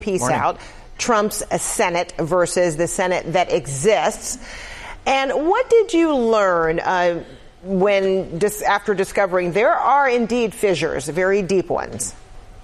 piece out, Trump's Senate versus the Senate that exists. And what did you learn after discovering there are indeed fissures, very deep ones?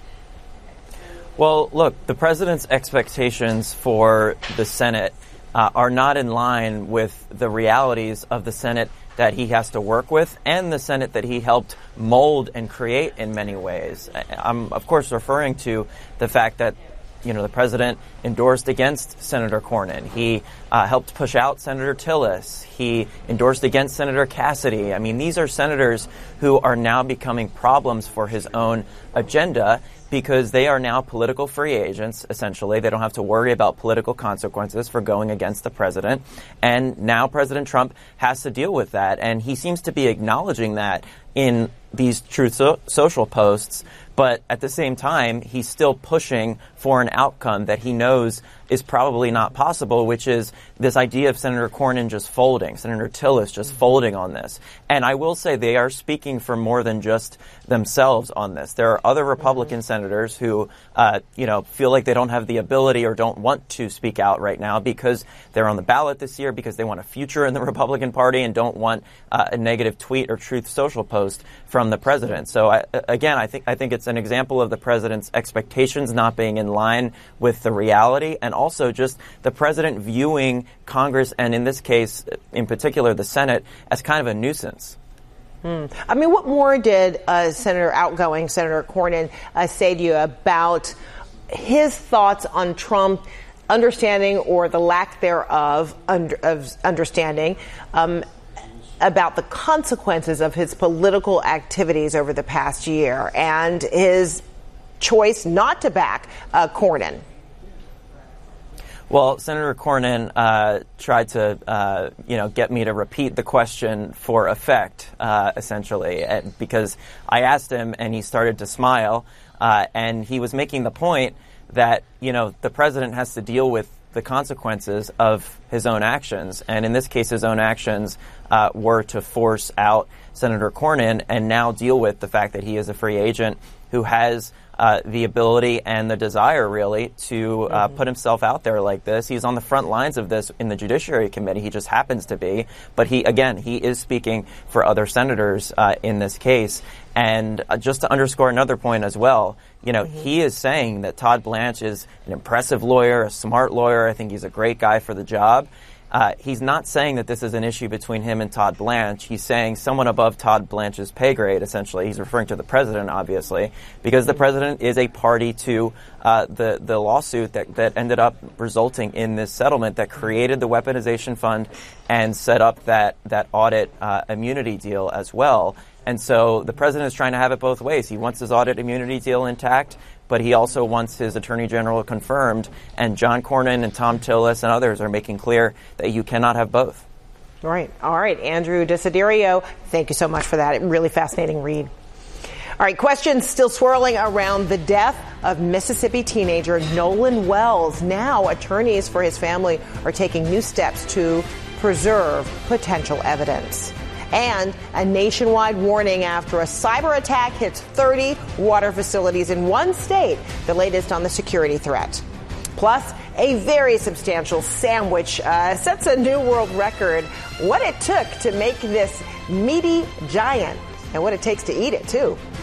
Well, look, the president's expectations for the Senate are not in line with the realities of the Senate that he has to work with and the Senate that he helped mold and create in many ways. I'm, of course, referring to the fact that the president endorsed against Senator Cornyn. He helped push out Senator Tillis. He endorsed against Senator Cassidy. I mean, these are senators who are now becoming problems for his own agenda because they are now political free agents, essentially. They don't have to worry about political consequences for going against the president. And now President Trump has to deal with that. And he seems to be acknowledging that in these Truth Social posts. But at the same time, he's still pushing for an outcome that he knows is probably not possible, which is this idea of Senator Cornyn just folding, Senator Tillis just folding on this. And I will say they are speaking for more than just themselves on this. There are other Republican senators who, feel like they don't have the ability or don't want to speak out right now because they're on the ballot this year, because they want a future in the Republican Party and don't want a negative tweet or Truth Social post from the president. So I think it's an example of the president's expectations not being in line with the reality, and also just the president viewing Congress, and in this case, in particular, the Senate, as kind of a nuisance. I mean, what more did outgoing Senator Cornyn say to you about his thoughts on Trump understanding, or the lack thereof of understanding, about the consequences of his political activities over the past year and his choice not to back Cornyn? Well, Senator Cornyn tried to, get me to repeat the question for effect, essentially, because I asked him and he started to smile, and he was making the point that, the president has to deal with the consequences of his own actions. And in this case, his own actions were to force out Senator Cornyn and now deal with the fact that he is a free agent who has the ability and the desire, really, to put himself out there like this. He's on the front lines of this in the Judiciary Committee. He just happens to be. But he is speaking for other senators in this case. And just to underscore another point as well, he is saying that Todd Blanche is an impressive lawyer, a smart lawyer. I think he's a great guy for the job. He's not saying that this is an issue between him and Todd Blanche. He's saying someone above Todd Blanche's pay grade, essentially. He's referring to the president, obviously, because the president is a party to the lawsuit that ended up resulting in this settlement that created the weaponization fund and set up that audit immunity deal as well. And so the president is trying to have it both ways. He wants his audit immunity deal intact, but he also wants his attorney general confirmed. And John Cornyn and Tom Tillis and others are making clear that you cannot have both. Right. All right. Andrew Desiderio, thank you so much for that. Really fascinating read. All right. Questions still swirling around the death of Mississippi teenager Nolan Wells. Now attorneys for his family are taking new steps to preserve potential evidence. And a nationwide warning after a cyber attack hits 30 water facilities in one state, the latest on the security threat. Plus, a very substantial sandwich sets a new world record. What it took to make this meaty giant and what it takes to eat it, too.